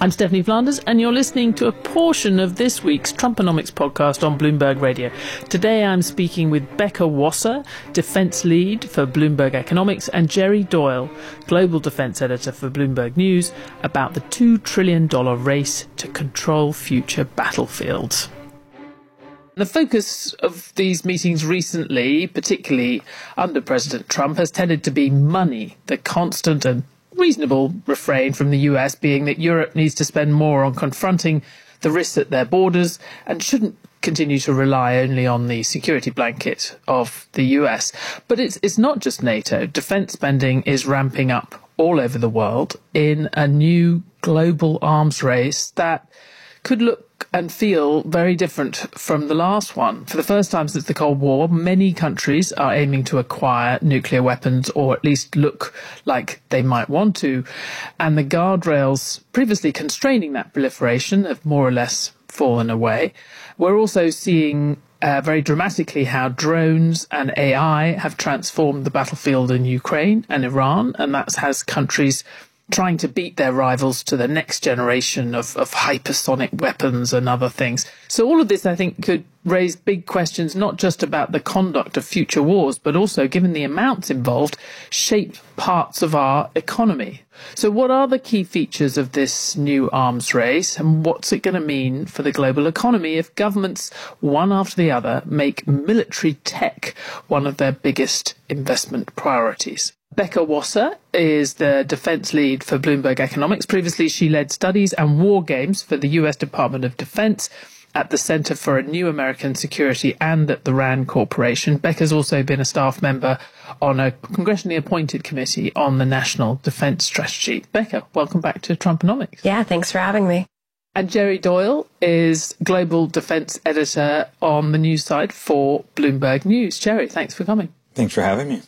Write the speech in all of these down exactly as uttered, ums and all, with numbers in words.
I'm Stephanie Flanders, and you're listening to a portion of this week's Trumponomics podcast on Bloomberg Radio. Today I'm speaking with Becca Wasser, Defence Lead for Bloomberg Economics, and Jerry Doyle, Global Defence Editor for Bloomberg News, about the two trillion dollars race to control future battlefields. The focus of these meetings recently, particularly under President Trump, has tended to be money, the constant and reasonable refrain from the U S being that Europe needs to spend more on confronting the risks at their borders and shouldn't continue to rely only on the security blanket of the U S. But it's it's not just NATO. Defence spending is ramping up all over the world in a new global arms race that could look and feel very different from the last one. For the first time since the Cold War, many countries are aiming to acquire nuclear weapons, or at least look like they might want to. And the guardrails previously constraining that proliferation have more or less fallen away. We're also seeing uh, very dramatically how drones and A I have transformed the battlefield in Ukraine and Iran, and that has countries trying to beat their rivals to the next generation of, of hypersonic weapons and other things. So all of this, I think, could raise big questions, not just about the conduct of future wars, but also, given the amounts involved, shape parts of our economy. So what are the key features of this new arms race, and what's it going to mean for the global economy if governments, one after the other, make military tech one of their biggest investment priorities? Becca Wasser is the defence lead for Bloomberg Economics. Previously, she led studies and war games for the U S Department of Defense at the Center for a New American Security and at the RAND Corporation. Becca's also been a staff member on a congressionally appointed committee on the National Defence Strategy. Becca, welcome back to Trumponomics. Yeah, thanks for having me. And Jerry Doyle is Global Defence Editor on the news side for Bloomberg News. Jerry, thanks for coming. Thanks for having me.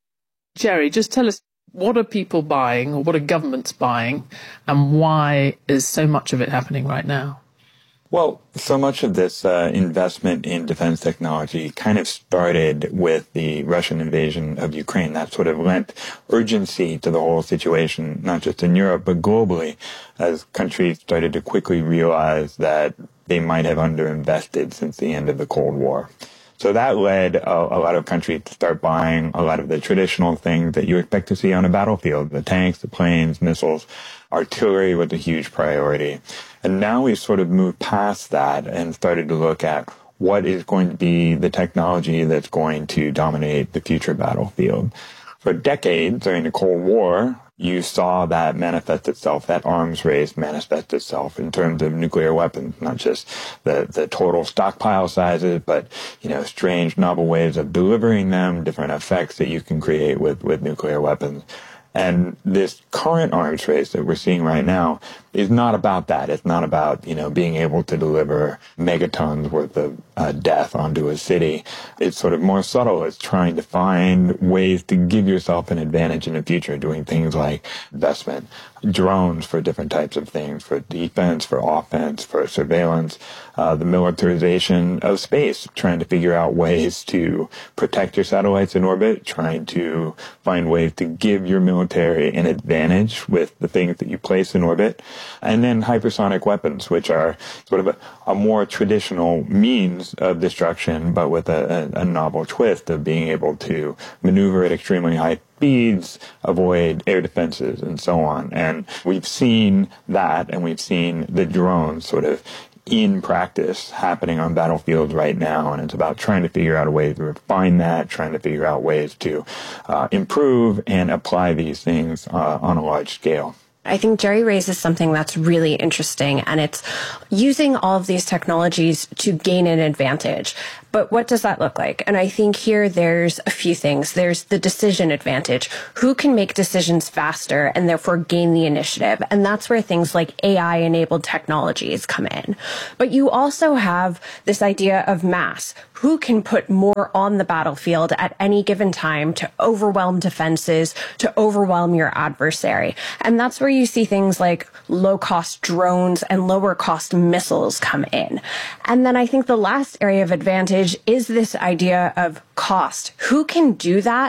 Jerry, just tell us, what are people buying, or what are governments buying, and why is so much of it happening right now? Well, so much of this uh, investment in defense technology kind of started with the Russian invasion of Ukraine. That sort of lent urgency to the whole situation, not just in Europe, but globally, as countries started to quickly realize that they might have underinvested since the end of the Cold War. So that led a, a lot of countries to start buying a lot of the traditional things that you expect to see on a battlefield. The tanks, the planes, missiles, artillery was a huge priority. And now we've sort of moved past that and started to look at what is going to be the technology that's going to dominate the future battlefield. For decades during the Cold War, you saw that manifest itself, that arms race manifest itself in terms of nuclear weapons, not just the, the total stockpile sizes, but, you know, strange novel ways of delivering them, different effects that you can create with, with nuclear weapons. And this current arms race that we're seeing right now is not about that. It's not about, you know, being able to deliver megatons worth of uh, death onto a city. It's sort of more subtle. It's trying to find ways to give yourself an advantage in the future, doing things like investment, drones for different types of things, for defense, for offense, for surveillance, uh, the militarization of space, trying to figure out ways to protect your satellites in orbit, trying to find ways to give your military an advantage with the things that you place in orbit. And then hypersonic weapons, which are sort of a, a more traditional means of destruction, but with a, a, a novel twist of being able to maneuver at extremely high speeds, avoid air defenses, and so on. And we've seen that, and we've seen the drones sort of in practice happening on battlefields right now, and it's about trying to figure out a way to refine that, trying to figure out ways to uh, improve and apply these things uh, on a large scale. I think Jerry raises something that's really interesting, and it's using all of these technologies to gain an advantage. But what does that look like? And I think here there's a few things. There's the decision advantage. Who can make decisions faster and therefore gain the initiative? And that's where things like A I-enabled technologies come in. But you also have this idea of mass. Who can put more on the battlefield at any given time to overwhelm defenses, to overwhelm your adversary? And that's where you see things like low-cost drones and lower-cost missiles come in. And then I think the last area of advantage is this idea of cost. Who can do that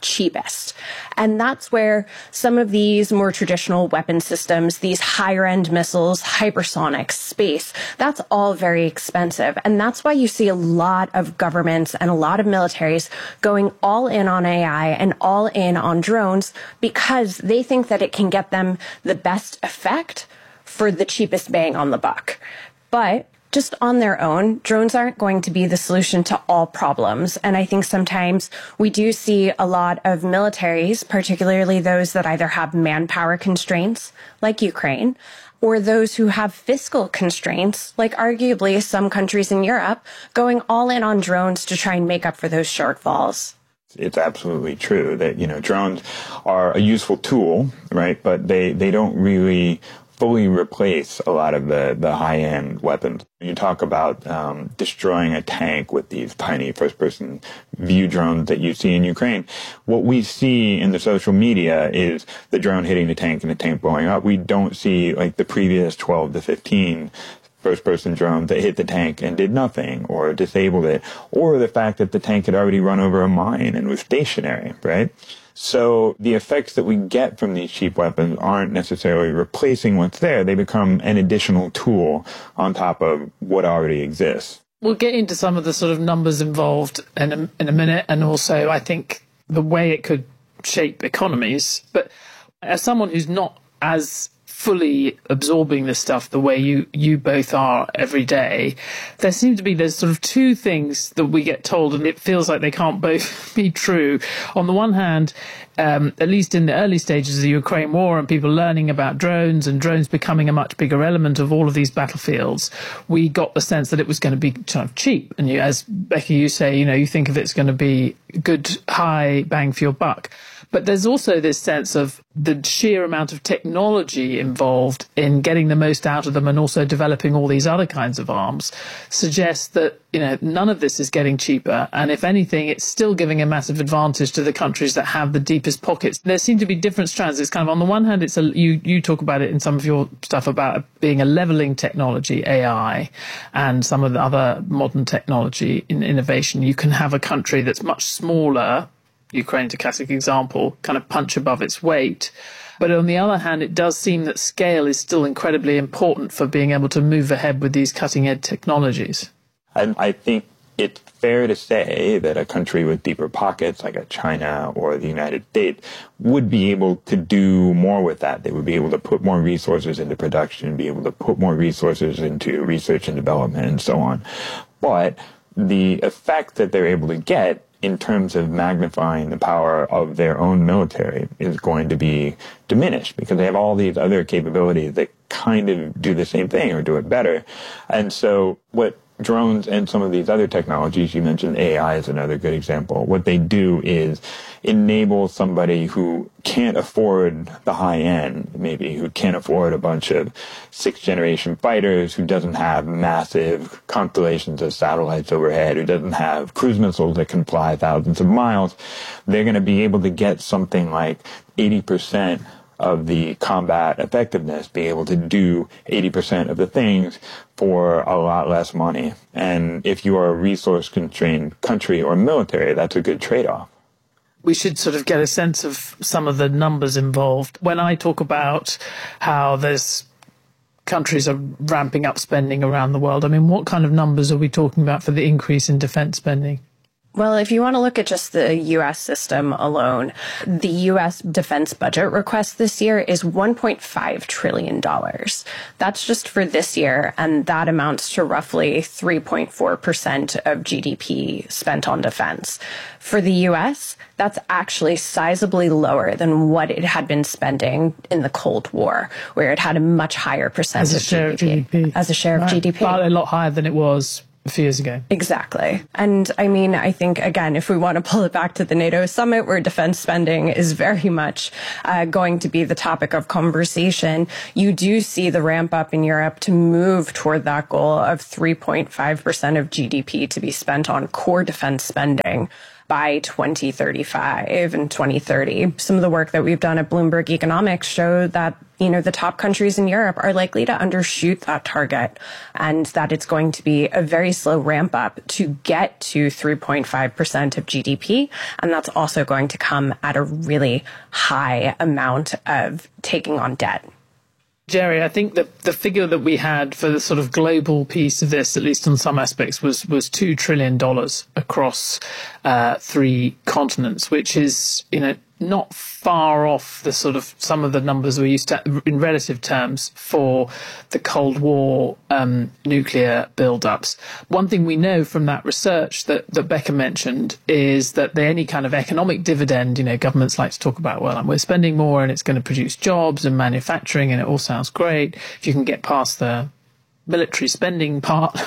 cheapest. And that's where some of these more traditional weapon systems, these higher end missiles, hypersonics, space, that's all very expensive. And that's why you see a lot of governments and a lot of militaries going all in on A I and all in on drones because they think that it can get them the best effect for the cheapest bang on the buck. But just on their own, drones aren't going to be the solution to all problems. And I think sometimes we do see a lot of militaries, particularly those that either have manpower constraints, like Ukraine, or those who have fiscal constraints, like arguably some countries in Europe, going all in on drones to try and make up for those shortfalls. It's absolutely true that, you know, drones are a useful tool, right? But they, they don't really fully replace a lot of the, the high-end weapons. You talk about um, destroying a tank with these tiny first-person view drones that you see in Ukraine. What we see in the social media is the drone hitting the tank and the tank blowing up. We don't see, like, the previous twelve to fifteen first-person drones that hit the tank and did nothing or disabled it, or the fact that the tank had already run over a mine and was stationary, right? So the effects that we get from these cheap weapons aren't necessarily replacing what's there. They become an additional tool on top of what already exists. We'll get into some of the sort of numbers involved in a, in a minute, and also I think the way it could shape economies. But as someone who's not as fully absorbing this stuff the way you, you both are every day, there seem to be there's sort of two things that we get told, and it feels like they can't both be true. On the one hand, um, at least in the early stages of the Ukraine war and people learning about drones and drones becoming a much bigger element of all of these battlefields, we got the sense that it was going to be kind of cheap. And you, as Becky, you say, you know, you think of it's going to be good, high bang for your buck. But there's also this sense of the sheer amount of technology involved in getting the most out of them and also developing all these other kinds of arms suggests that, you know, none of this is getting cheaper. And if anything, it's still giving a massive advantage to the countries that have the deepest pockets. There seem to be different strands. It's kind of, on the one hand, it's a, you, you talk about it in some of your stuff about being a leveling technology, A I, and some of the other modern technology in innovation. You can have a country that's much smaller, Ukraine's a classic example, kind of punch above its weight. But on the other hand, it does seem that scale is still incredibly important for being able to move ahead with these cutting-edge technologies. I, I think it's fair to say that a country with deeper pockets, like a China or the United States, would be able to do more with that. They would be able to put more resources into production, be able to put more resources into research and development and so on. But the effect that they're able to get in terms of magnifying the power of their own military is going to be diminished because they have all these other capabilities that kind of do the same thing or do it better. And so what drones and some of these other technologies, you mentioned A I is another good example, what they do is enable somebody who can't afford the high end, maybe who can't afford a bunch of sixth generation fighters, who doesn't have massive constellations of satellites overhead, who doesn't have cruise missiles that can fly thousands of miles. They're going to be able to get something like eighty percent of the combat effectiveness, be able to do eighty percent of the things for a lot less money. And if you are a resource-constrained country or military, that's a good trade-off. We should sort of get a sense of some of the numbers involved. When I talk about how there's countries are ramping up spending around the world, I mean, what kind of numbers are we talking about for the increase in defense spending? Well, if you want to look at just the U S system alone, the U S defense budget request this year is one point five trillion dollars. That's just for this year, and that amounts to roughly three point four percent of G D P spent on defense. For the U S, that's actually sizably lower than what it had been spending in the Cold War, where it had a much higher percentage as a share of G D P. As a share right. of G D P. But a lot higher than it was a few years ago. Exactly. And I mean, I think, again, if we want to pull it back to the NATO summit where defense spending is very much uh, going to be the topic of conversation, you do see the ramp up in Europe to move toward that goal of three point five percent of G D P to be spent on core defense spending by twenty thirty-five and twenty thirty. Some of the work that we've done at Bloomberg Economics show that you know, the top countries in Europe are likely to undershoot that target, and that it's going to be a very slow ramp up to get to three point five percent of G D P. And that's also going to come at a really high amount of taking on debt. Jerry, I think that the figure that we had for the sort of global piece of this, at least on some aspects, was was two trillion dollars across uh, three continents, which is, you know, not far off the sort of some of the numbers we're used to in relative terms for the Cold War um, nuclear build-ups. One thing we know from that research that, that Becca mentioned is that the, any kind of economic dividend, you know, governments like to talk about, well, we're spending more and it's going to produce jobs and manufacturing and it all sounds great if you can get past the military spending part.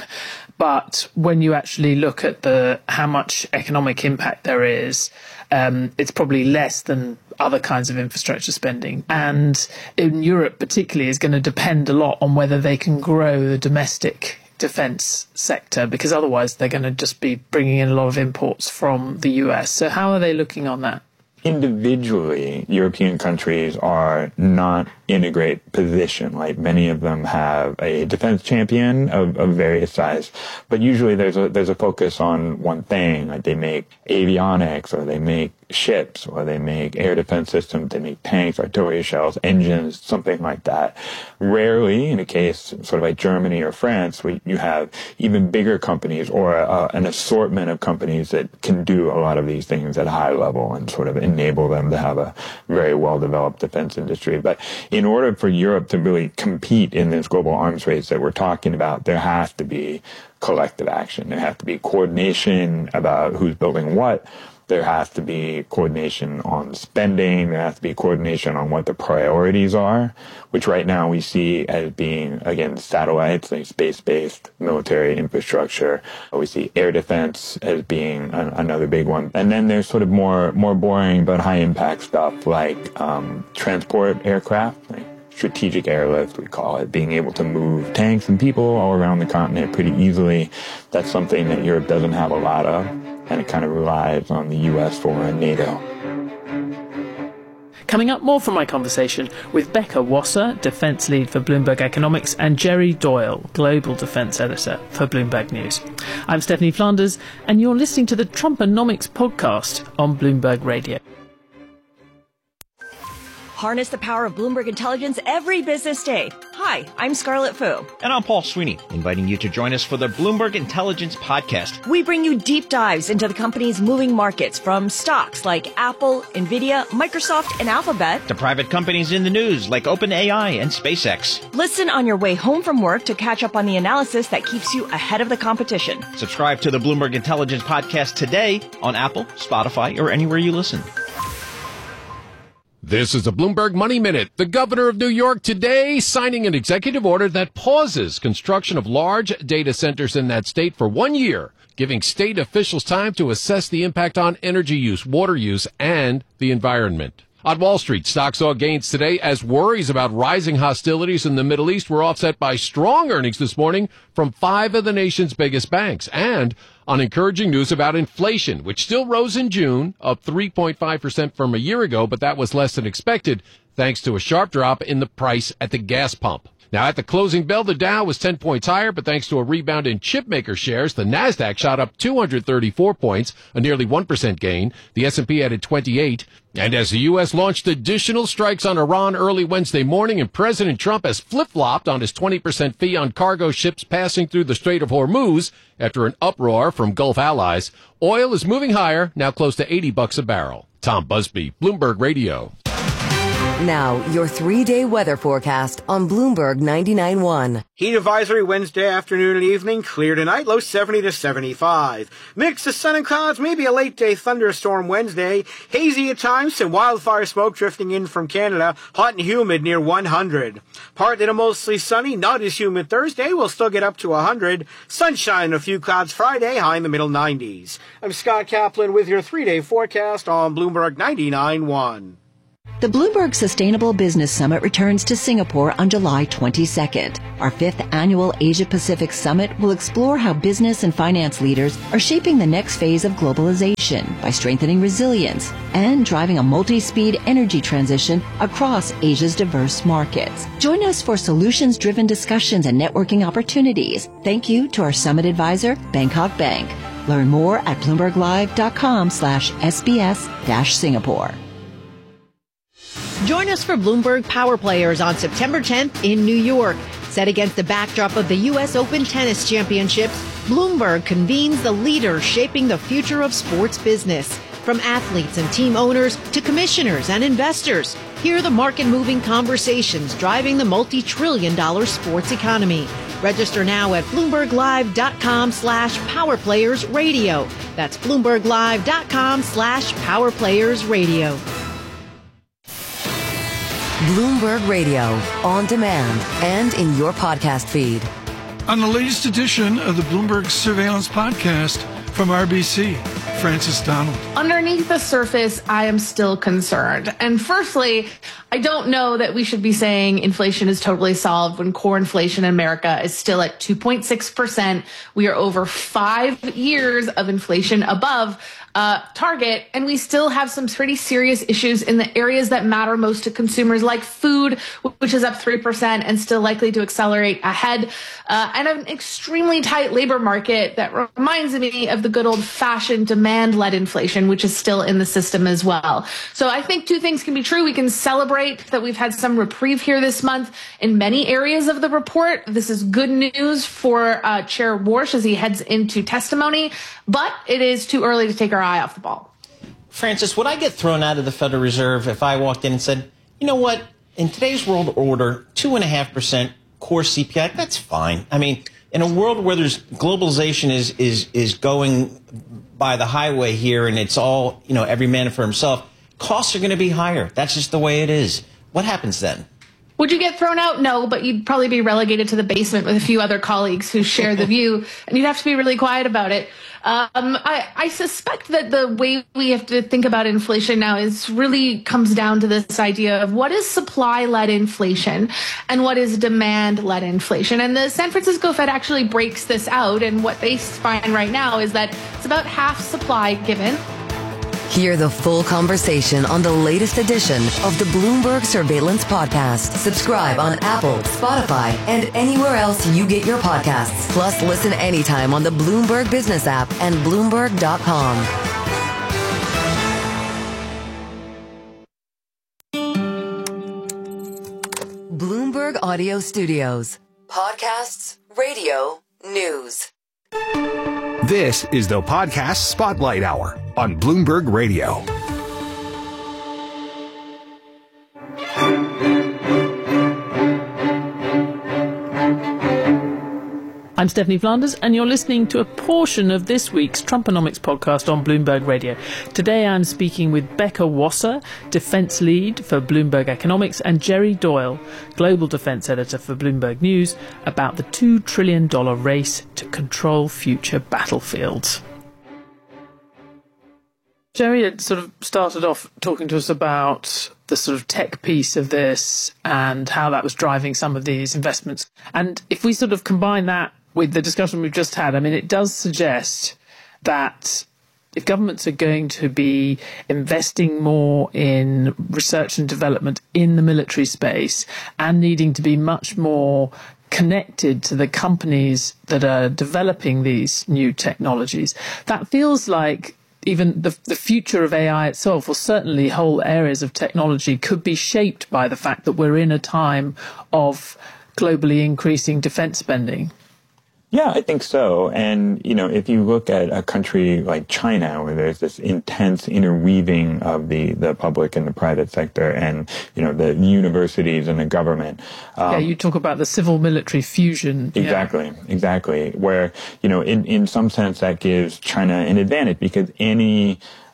But when you actually look at the how much economic impact there is, um, it's probably less than other kinds of infrastructure spending. And in Europe particularly is going to depend a lot on whether they can grow the domestic defence sector, because otherwise they're going to just be bringing in a lot of imports from the U S. So how are they looking on that? Individually, European countries are not in a great position. Like, many of them have a defense champion of, of various size, but usually there's a there's a focus on one thing. Like, they make avionics, or they make ships, or they make air defense systems, they make tanks, artillery shells, engines, something like that. Rarely, in a case sort of like Germany or France, we, you have even bigger companies or uh, an assortment of companies that can do a lot of these things at a high level and sort of enable them to have a very well-developed defense industry. But in order for Europe to really compete in this global arms race that we're talking about, there has to be collective action. There has to be coordination about who's building what. There has to be coordination on spending. There has to be coordination on what the priorities are, which right now we see as being, again, satellites, like space-based military infrastructure. We see air defense as being a, another big one. And then there's sort of more more boring but high-impact stuff like um, transport aircraft, like strategic airlift, we call it, being able to move tanks and people all around the continent pretty easily. That's something that Europe doesn't have a lot of, and it kind of relies on the U S for and NATO. Coming up, more from my conversation with Becca Wasser, Defence Lead for Bloomberg Economics, and Jerry Doyle, Global Defence Editor for Bloomberg News. I'm Stephanie Flanders, and you're listening to the Trumponomics podcast on Bloomberg Radio. Harness the power of Bloomberg Intelligence every business day. Hi, I'm Scarlett Fu. And I'm Paul Sweeney, inviting you to join us for the Bloomberg Intelligence Podcast. We bring you deep dives into the company's moving markets, from stocks like Apple, Nvidia, Microsoft, and Alphabet, to private companies in the news like OpenAI and SpaceX. Listen on your way home from work to catch up on the analysis that keeps you ahead of the competition. Subscribe to the Bloomberg Intelligence Podcast today on Apple, Spotify, or anywhere you listen. This is the Bloomberg Money Minute. The governor of New York today signing an executive order that pauses construction of large data centers in that state for one year, giving state officials time to assess the impact on energy use, water use, and the environment. On Wall Street, stocks saw gains today as worries about rising hostilities in the Middle East were offset by strong earnings this morning from five of the nation's biggest banks, and on encouraging news about inflation, which still rose in June, up three point five percent from a year ago, but that was less than expected thanks to a sharp drop in the price at the gas pump. Now, at the closing bell, the Dow was ten points higher, but thanks to a rebound in chipmaker shares, the Nasdaq shot up two hundred thirty-four points, a nearly one percent gain. The S and P added twenty-eight. And as the U S launched additional strikes on Iran early Wednesday morning, and President Trump has flip-flopped on his twenty percent fee on cargo ships passing through the Strait of Hormuz after an uproar from Gulf allies, oil is moving higher, now close to eighty bucks a barrel. Tom Busby, Bloomberg Radio. Now, your three-day weather forecast on Bloomberg ninety-nine point one. Heat advisory Wednesday afternoon and evening. Clear tonight, low seventy to seventy-five. Mix of sun and clouds, maybe a late-day thunderstorm Wednesday. Hazy at times, some wildfire smoke drifting in from Canada. Hot and humid near one hundred. Partly to mostly sunny, not as humid Thursday. We'll still get up to one hundred. Sunshine and a few clouds Friday, high in the middle nineties. I'm Scott Kaplan with your three-day forecast on Bloomberg ninety-nine point one. The Bloomberg Sustainable Business Summit returns to Singapore on July twenty-second. Our fifth annual Asia-Pacific Summit will explore how business and finance leaders are shaping the next phase of globalization by strengthening resilience and driving a multi-speed energy transition across Asia's diverse markets. Join us for solutions-driven discussions and networking opportunities. Thank you to our summit advisor, Bangkok Bank. Learn more at bloomberglive.com slash SBS dash Singapore. Join us for Bloomberg Power Players on September tenth in New York. Set against the backdrop of the U S Open Tennis Championships, Bloomberg convenes the leaders shaping the future of sports business. From athletes and team owners to commissioners and investors, hear the market-moving conversations driving the multi-trillion dollar sports economy. Register now at bloomberglive.com slash powerplayersradio. That's bloomberglive.com slash powerplayersradio. Bloomberg Radio, on demand and in your podcast feed. On the latest edition of the Bloomberg Surveillance Podcast from R B C, Francis Donald. Underneath the surface, I am still concerned. And firstly, I don't know that we should be saying inflation is totally solved when core inflation in America is still at two point six percent. We are over five years of inflation above uh, target, and we still have some pretty serious issues in the areas that matter most to consumers, like food, which is up three percent and still likely to accelerate ahead, uh, and an extremely tight labor market that reminds me of the good old-fashioned demand-led inflation, which is still in the system as well. So I think two things can be true. We can celebrate that we've had some reprieve here this month in many areas of the report. This is good news for uh, Chair Warsh as he heads into testimony, but it is too early to take our eye off the ball. Francis, would I get thrown out of the Federal Reserve if I walked in and said, you know what, in today's world order, two and a half percent core C P I, that's fine. I mean, in a world where there's globalization is is is going by the highway here and it's all, you know, every man for himself, costs are going to be higher. That's just the way it is. What happens then? Would you get thrown out? No, but you'd probably be relegated to the basement with a few other colleagues who share the view, and you'd have to be really quiet about it. Um, I, I suspect that the way we have to think about inflation now is really comes down to this idea of what is supply-led inflation and what is demand-led inflation. And the San Francisco Fed actually breaks this out, and what they find right now is that it's about half supply given. Hear the full conversation on the latest edition of the Bloomberg Surveillance Podcast. Subscribe on Apple, Spotify, and anywhere else you get your podcasts. Plus, listen anytime on the Bloomberg Business app and Bloomberg dot com. Bloomberg Audio Studios. Podcasts, radio, news. This is the Podcast Spotlight Hour on Bloomberg Radio. I'm Stephanie Flanders, and you're listening to a portion of this week's Trumponomics podcast on Bloomberg Radio. Today I'm speaking with Becca Wasser, Defence Lead for Bloomberg Economics, and Jerry Doyle, Global Defence Editor for Bloomberg News, about the two trillion dollars race to control future battlefields. Jerry had sort of started off talking to us about the sort of tech piece of this and how that was driving some of these investments. And if we sort of combine that with the discussion we've just had, I mean, it does suggest that if governments are going to be investing more in research and development in the military space and needing to be much more connected to the companies that are developing these new technologies, that feels like even the, the future of A I itself, or certainly whole areas of technology, could be shaped by the fact that we're in a time of globally increasing defense spending. Yeah, I think so. And, you know, if you look at a country like China, where there's this intense interweaving of the, the public and the private sector and, you know, the universities and the government. Um, yeah, you talk about the civil-military fusion. Exactly, yeah. exactly. Where, you know, in, in some sense that gives China an advantage because any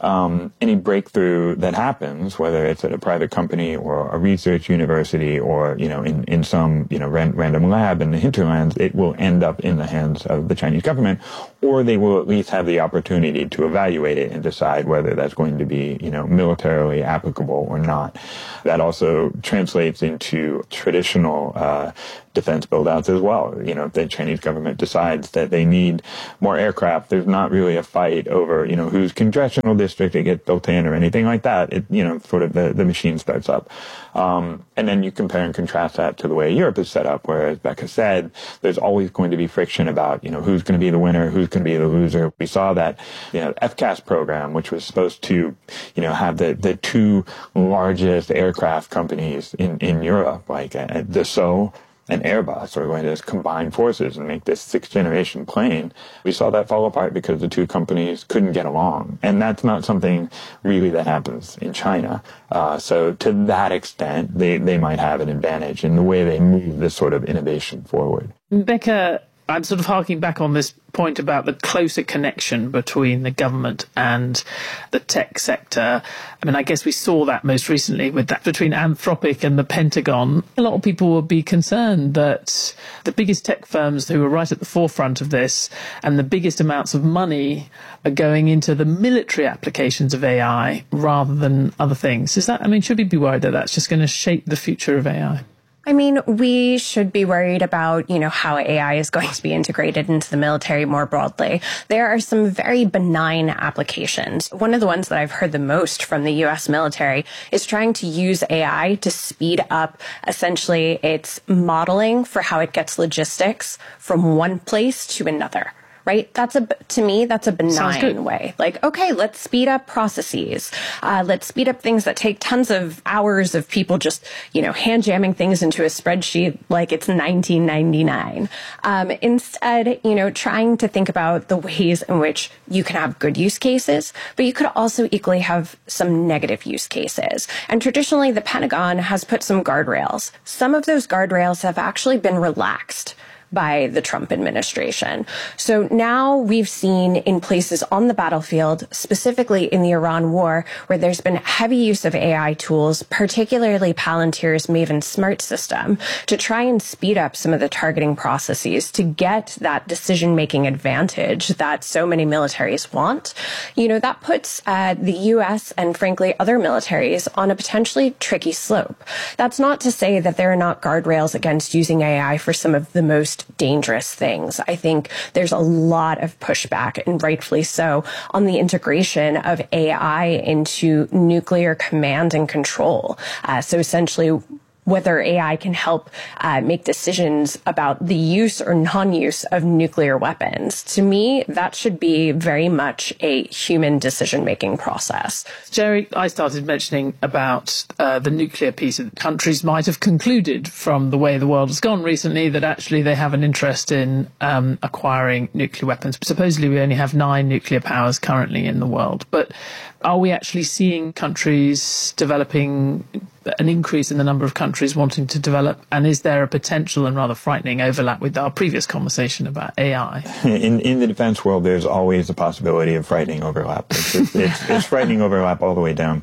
um, any breakthrough that happens, whether it's at a private company or a research university or, you know, in, in some, you know, ran, random lab in the hinterlands, it will end up in the hands of the Chinese government, or they will at least have the opportunity to evaluate it and decide whether that's going to be, you know, militarily applicable or not. That also translates into traditional uh, defense build-outs as well. You know, if the Chinese government decides that they need more aircraft, there's not really a fight over, you know, whose congressional district it gets built in or anything like that. It, you know, sort of the, the machine starts up. Um, and then you compare and contrast that to the way Europe is set up, where, as Becca said, there's always going to be friction about, you know, who's going to be the winner, who's going to be the loser. We saw that, you know, F CAS program, which was supposed to, you know, have the, the two largest aircraft companies in, in Europe, like uh, Dassault and Airbus, are going to combine forces and make this sixth generation plane. We saw that fall apart because the two companies couldn't get along. And that's not something really that happens in China. Uh, so to that extent, they, they might have an advantage in the way they move this sort of innovation forward. Becca, I'm sort of harking back on this point about the closer connection between the government and the tech sector. I mean, I guess we saw that most recently with that between Anthropic and the Pentagon. A lot of people would be concerned that the biggest tech firms who are right at the forefront of this and the biggest amounts of money are going into the military applications of A I rather than other things. Is that, I mean, should we be worried that that's just going to shape the future of A I? I mean, we should be worried about, you know, how A I is going to be integrated into the military more broadly. There are some very benign applications. One of the ones that I've heard the most from the U S military is trying to use A I to speed up essentially its modeling for how it gets logistics from one place to another. Right? That's a, to me, that's a benign way. Like, okay, let's speed up processes. Uh, let's speed up things that take tons of hours of people just, you know, hand jamming things into a spreadsheet like it's nineteen ninety-nine. Um, instead, you know, trying to think about the ways in which you can have good use cases, but you could also equally have some negative use cases. And traditionally, the Pentagon has put some guardrails. Some of those guardrails have actually been relaxed by the Trump administration. So now we've seen in places on the battlefield, specifically in the Iran war, where there's been heavy use of A I tools, particularly Palantir's Maven Smart system, to try and speed up some of the targeting processes to get that decision-making advantage that so many militaries want. You know, that puts uh, the U S and frankly other militaries on a potentially tricky slope. That's not to say that there are not guardrails against using A I for some of the most dangerous things. I think there's a lot of pushback, and rightfully so, on the integration of A I into nuclear command and control. Uh, so essentially, whether A I can help uh, make decisions about the use or non-use of nuclear weapons. To me, that should be very much a human decision-making process. Jerry, I started mentioning about uh, the nuclear piece. Countries might have concluded from the way the world has gone recently that actually they have an interest in um, acquiring nuclear weapons. Supposedly we only have nine nuclear powers currently in the world. But are we actually seeing countries developing, an increase in the number of countries wanting to develop? And is there a potential and rather frightening overlap with our previous conversation about A I? In, in the defense world, there's always the possibility of frightening overlap. It's, it's, it's, it's frightening overlap all the way down.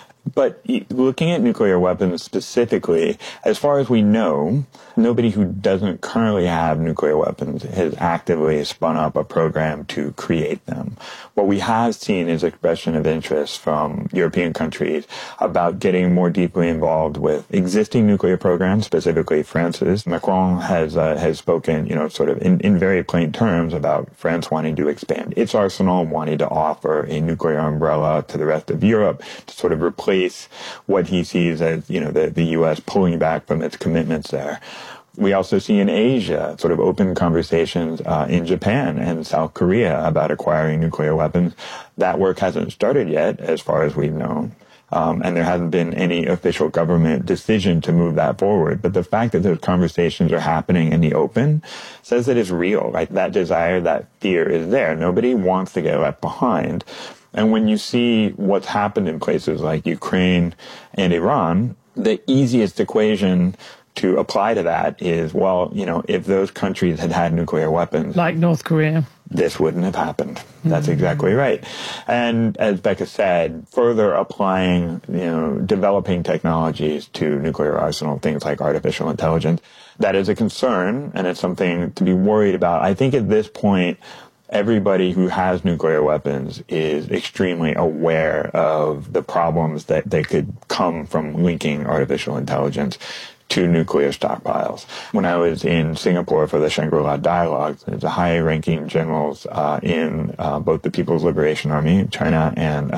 But looking at nuclear weapons specifically, as far as we know, nobody who doesn't currently have nuclear weapons has actively spun up a program to create them. What we have seen is expression of interest from European countries about getting more deeply involved with existing nuclear programs, specifically France's. Macron has uh, has spoken, you know, sort of in, in very plain terms about France wanting to expand its arsenal, wanting to offer a nuclear umbrella to the rest of Europe to sort of replace what he sees as, you know, the, the U S pulling back from its commitments there. We also see in Asia sort of open conversations uh, in Japan and South Korea about acquiring nuclear weapons. That work hasn't started yet, as far as we've known. Um, and there hasn't been any official government decision to move that forward. But the fact that those conversations are happening in the open says that it's real, right? That desire, that fear is there. Nobody wants to get left behind. And when you see what's happened in places like Ukraine and Iran, the easiest equation to apply to that is, well, you know, if those countries had had nuclear weapons. Like North Korea. this wouldn't have happened. That's mm-hmm. exactly right. And as Becca said, further applying, you know, developing technologies to nuclear arsenal, things like artificial intelligence, that is a concern, and it's something to be worried about. I think at this point, everybody who has nuclear weapons is extremely aware of the problems that they could come from linking artificial intelligence to nuclear stockpiles. When I was in Singapore for the Shangri-La Dialogue, the high-ranking generals uh, in uh, both the People's Liberation Army, China, and